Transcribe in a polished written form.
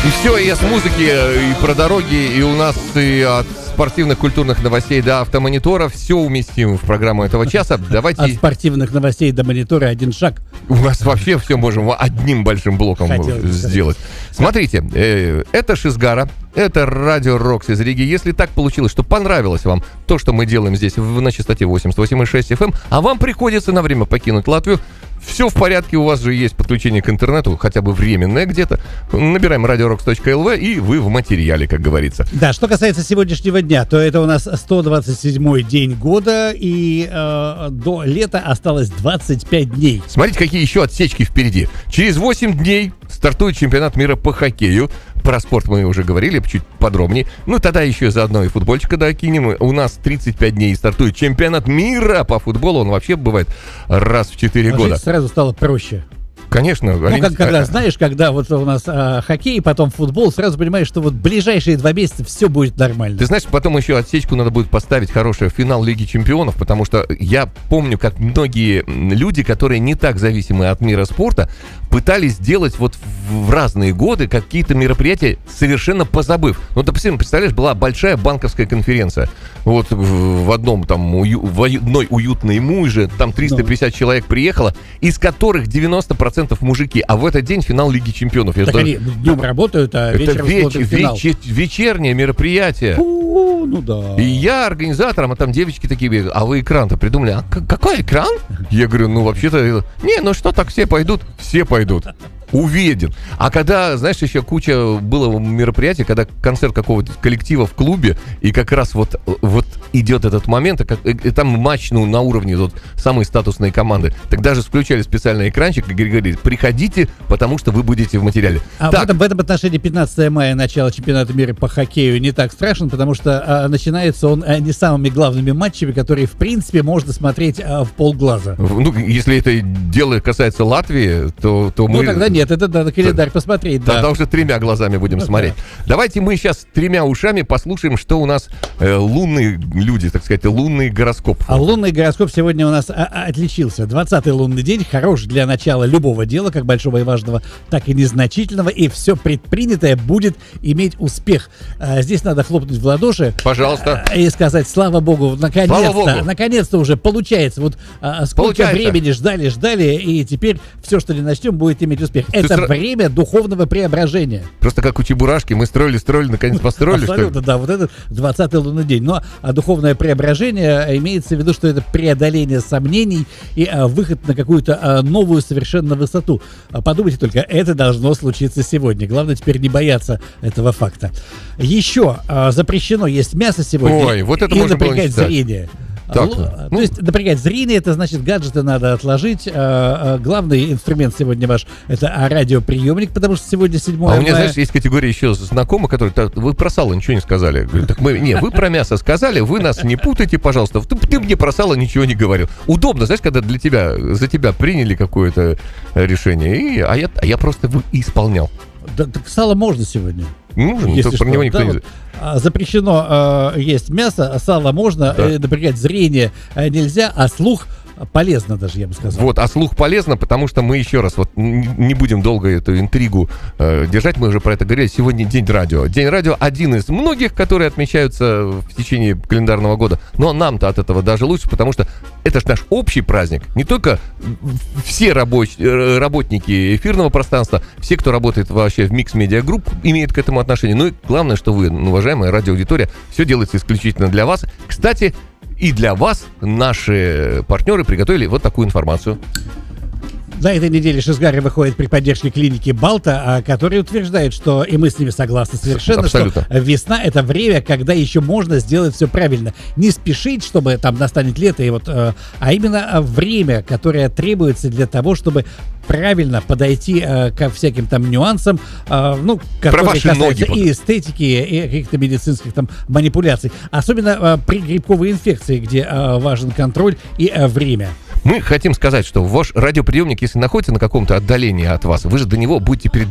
И все, и от музыки, и про дороги, и у нас и от спортивных культурных новостей до автомонитора все уместим в программу этого часа. Давайте... От спортивных новостей до монитора один шаг. У нас вообще все можем одним большим блоком сделать. Смотрите, это Шизгара, это Радио Рокс из Риги. Если так получилось, что понравилось вам то, что мы делаем здесь на частоте 88,6 FM, а вам приходится на время покинуть Латвию, все в порядке, у вас же есть подключение к интернету, хотя бы временное где-то. Набираем radiorocks.lv, и вы в материале, как говорится. Да, что касается сегодняшнего дня, то это у нас 127-й день года, и до лета осталось 25 дней. Смотрите, какие еще отсечки впереди. Через 8 дней стартует чемпионат мира по хоккею. Про спорт мы уже говорили чуть подробнее. Ну, тогда еще заодно и футбольчика докинем. У нас 35 дней стартует чемпионат мира по футболу. Он вообще бывает раз в 4 года. Сразу стало проще. Конечно. Ну, когда, знаешь, когда вот у нас хоккей, потом футбол, сразу понимаешь, что вот ближайшие 2 месяца все будет нормально. Ты знаешь, потом еще отсечку надо будет поставить хорошую, финал Лиги Чемпионов, потому что я помню, как многие люди, которые не так зависимы от мира спорта, пытались сделать вот в разные годы какие-то мероприятия, совершенно позабыв. Ну, допустим, представляешь, была большая банковская конференция. Вот в одном там, в одной уютной муже, там 350 человек приехало, из которых 90% мужики, а в этот день финал Лиги Чемпионов. Так они днем работают, а вечером смотрят финал. Вечернее мероприятие. Ну да. И я организатором, а там девочки такие бегают, а вы экран-то придумали? А какой экран? Я говорю, ну вообще-то, ну что так, все пойдут? Все пойдут. Уверен. А когда, знаешь, еще куча было мероприятий, когда концерт какого-то коллектива в клубе, и как раз вот идет этот момент, и там матч на уровне вот, самой статусной команды. Тогда же включали специальный экранчик и говорили, приходите, потому что вы будете в материале. В этом отношении 15 мая, начало чемпионата мира по хоккею, не так страшен, потому что начинается он не самыми главными матчами, которые, в принципе, можно смотреть в полглаза. Ну, если это дело касается Латвии, то мы... Ну, тогда нет, это надо календарь посмотреть. Тогда уже 3 глазами будем смотреть. Да. Давайте мы сейчас 3 ушами послушаем, что у нас лунные люди, так сказать, лунный гороскоп. А лунный гороскоп сегодня у нас отличился. 20-й лунный день, хорош для начала любого дела, как большого и важного, так и незначительного, и все предпринятое будет иметь успех. Здесь надо хлопнуть в ладоши. Пожалуйста. И сказать, слава богу, наконец-то уже получается. Вот сколько времени ждали, и теперь все, что не начнем, будет иметь успех. Это время духовного преображения. Просто как у Чебурашки, мы строили, наконец построили. Абсолютно, да, вот это 20-й лунный день. Но духовное преображение имеется в виду, что это преодоление сомнений и выход на какую-то новую совершенно высоту. Подумайте только, это должно случиться сегодня. Главное теперь не бояться этого факта. Еще запрещено есть мясо сегодня. Ой, вот это и можно напрягать зрение. Так, то есть напрягать зрение, это значит гаджеты надо отложить. Главный инструмент сегодня ваш — это радиоприемник, потому что сегодня 7 мая. А у меня, знаешь, есть категория еще знакомых, которые... Вы про сало ничего не сказали. Говорю, так вы про мясо сказали, вы нас не путайте, пожалуйста. Ты мне про сало ничего не говорил. Удобно, знаешь, когда за тебя приняли какое-то решение, а я просто исполнял. Да, так сало можно сегодня. Нужен, если про него никто не... Запрещено есть мясо, а сало можно, напрягать зрение нельзя, а слух полезно даже, я бы сказал. Вот, а слух полезно, потому что мы еще раз, вот не будем долго эту интригу держать, мы уже про это говорили, сегодня День радио. День радио один из многих, которые отмечаются в течение календарного года, но нам-то от этого даже лучше, потому что это же наш общий праздник. Не только все работники эфирного пространства, все, кто работает вообще в Mix Media Group, имеют к этому отношение. Ну и главное, что вы, уважаемая радиоаудитория, все делается исключительно для вас. Кстати, и для вас наши партнеры приготовили вот такую информацию. На этой неделе Шизгари выходит при поддержке клиники Балта, которые утверждают, что, и мы с ними согласны совершенно, абсолютно, что весна — это время, когда еще можно сделать все правильно. Не спешить, чтобы там настанет лето, а именно время, которое требуется для того, чтобы правильно подойти ко всяким там нюансам, которые касаются и эстетики, и каких-то медицинских там манипуляций. Особенно при грибковой инфекции, где важен контроль и время. Мы хотим сказать, что ваш радиоприемник, если находится на каком-то отдалении от вас, вы же до него будете